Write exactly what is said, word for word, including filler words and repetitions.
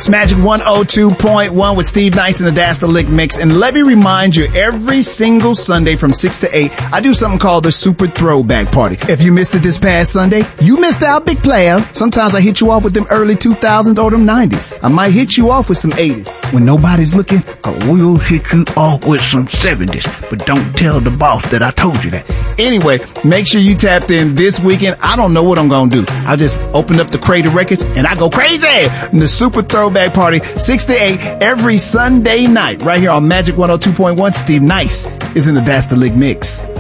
It's Magic one oh two point one with Steve Nice and the Dash the Lick Mix. And let me remind you, every single Sunday from six to eight, I do something called the Super Throwback Party. If you missed it this past Sunday, you missed out, big player. Sometimes I hit you off with them early two thousands or them nineties. I might hit you off with some eighties. When nobody's looking, I will hit you off with some seventies. But don't tell the boss that I told you that. Anyway, make sure you tapped in this weekend. I don't know what I'm going to do. I just open up the crate of records and I go crazy. And the Super Throwback Party, six to eight every Sunday night, right here on Magic one oh two point one. Steve Nice is in the That's the Lick Mix.